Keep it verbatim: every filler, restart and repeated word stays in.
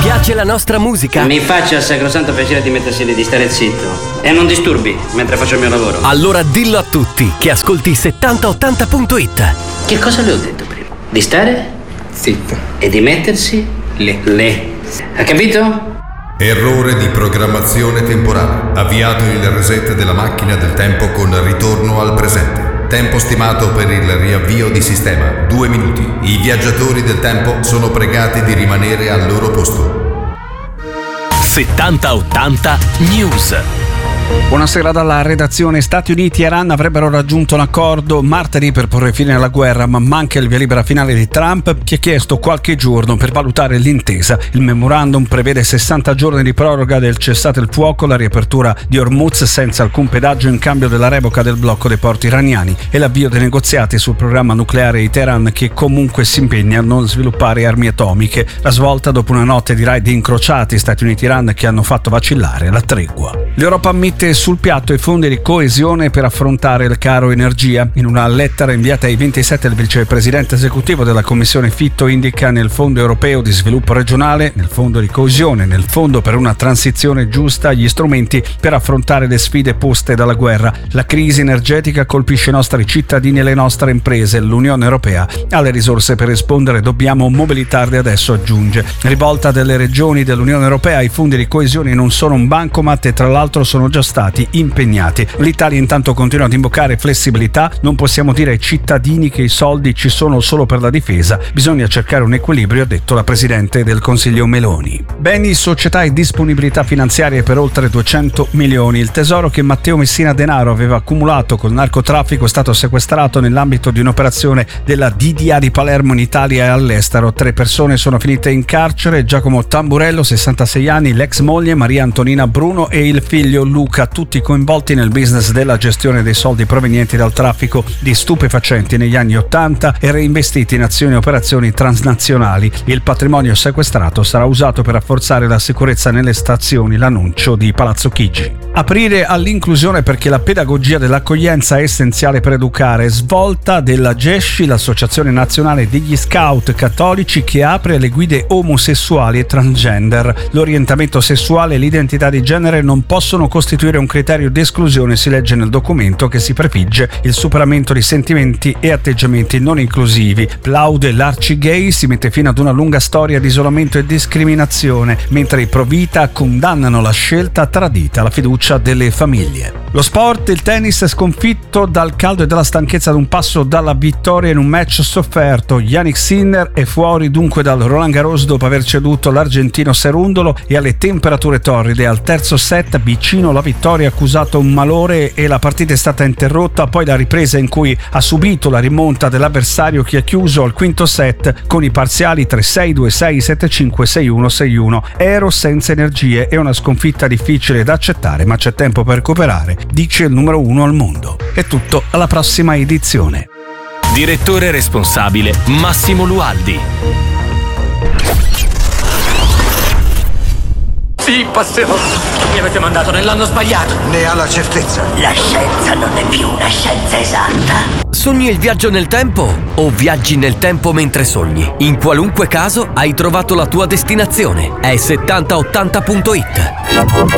piace la nostra musica? Mi faccia il sacrosanto piacere di mettersi lì, di stare zitto e non disturbi mentre faccio il mio lavoro. Allora dillo a tutti che ascolti settanta ottanta punto it. Che cosa le ho detto prima? Di stare zitto e di mettersi lì. lì. Ha capito? Errore di programmazione temporale. Avviato il reset della macchina del tempo con ritorno al presente. Tempo stimato per il riavvio di sistema, due minuti. I viaggiatori del tempo sono pregati di rimanere al loro posto. settanta ottanta News. Buonasera dalla redazione. Stati Uniti e Iran avrebbero raggiunto un accordo martedì per porre fine alla guerra, ma manca il via libera finale di Trump, che ha chiesto qualche giorno per valutare l'intesa. Il memorandum prevede sessanta giorni di proroga del cessate il fuoco, la riapertura di Hormuz senza alcun pedaggio in cambio della revoca del blocco dei porti iraniani e l'avvio dei negoziati sul programma nucleare di Teheran, che comunque si impegna a non sviluppare armi atomiche. La svolta dopo una notte di raid incrociati Stati Uniti e Iran che hanno fatto vacillare la tregua. L'Europa ammette sul piatto i fondi di coesione per affrontare il caro energia. In una lettera inviata ai ventisette, il vicepresidente esecutivo della Commissione Fitto indica nel Fondo Europeo di Sviluppo Regionale, nel Fondo di Coesione, nel Fondo per una transizione giusta gli strumenti per affrontare le sfide poste dalla guerra. La crisi energetica colpisce i nostri cittadini e le nostre imprese. L'Unione Europea ha le risorse per rispondere, dobbiamo mobilitarle adesso, aggiunge. Rivolta delle regioni dell'Unione Europea, i fondi di coesione non sono un bancomat e tra l'altro sono già stati impegnati. L'Italia intanto continua ad invocare flessibilità. Non possiamo dire ai cittadini che i soldi ci sono solo per la difesa, bisogna cercare un equilibrio, ha detto la Presidente del Consiglio Meloni. Beni, società e disponibilità finanziarie per oltre duecento milioni. Il tesoro che Matteo Messina Denaro aveva accumulato col narcotraffico è stato sequestrato nell'ambito di un'operazione della D D A di Palermo in Italia e all'estero. Tre persone sono finite in carcere: Giacomo Tamburello, sessantasei anni, l'ex moglie Maria Antonina Bruno e il figlio Luca, tutti coinvolti nel business della gestione dei soldi provenienti dal traffico di stupefacenti negli anni ottanta e reinvestiti in azioni e operazioni transnazionali. Il patrimonio sequestrato sarà usato per rafforzare la sicurezza nelle stazioni, l'annuncio di Palazzo Chigi. Aprire all'inclusione perché la pedagogia dell'accoglienza è essenziale per educare. Svolta della GESCI, l'Associazione Nazionale degli Scout Cattolici, che apre le guide omosessuali e transgender. L'orientamento sessuale e l'identità di genere non possono costituire un criterio di esclusione, si legge nel documento, che si prefigge il superamento di sentimenti e atteggiamenti non inclusivi. Plaude l'Arcigay, si mette fine ad una lunga storia di isolamento e discriminazione, mentre i Provita condannano la scelta tradita, la fiducia delle famiglie. Lo sport, il tennis sconfitto dal caldo e dalla stanchezza ad un passo dalla vittoria in un match sofferto. Jannik Sinner è fuori dunque dal Roland Garros dopo aver ceduto l'argentino Cerundolo e alle temperature torride. Al terzo set vicino la vittoria, ha accusato un malore e la partita è stata interrotta. Poi la ripresa in cui ha subito la rimonta dell'avversario, che ha chiuso al quinto set con i parziali tre sei, due sei, sette cinque, sei uno, sei uno. Ero senza energie, è una sconfitta difficile da accettare, ma c'è tempo per recuperare, dice il numero uno al mondo. È tutto, alla prossima edizione. Direttore responsabile Massimo Lualdi. Sì, passerò. Mi avete mandato nell'anno sbagliato. Ne ha la certezza. La scienza non è più una scienza esatta. Sogni il viaggio nel tempo o viaggi nel tempo mentre sogni? In qualunque caso hai trovato la tua destinazione. È settanta ottanta punto it.